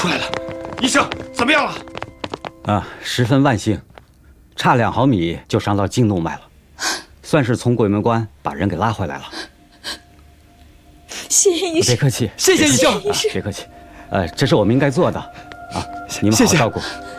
出来了，医生怎么样了？ 啊，十分万幸，差2毫米就伤到颈动脉了，算是从鬼门关把人给拉回来了。 谢谢医生， 别客气， 谢谢医生， 别客气，这是我们应该做的啊，你们好好照顾。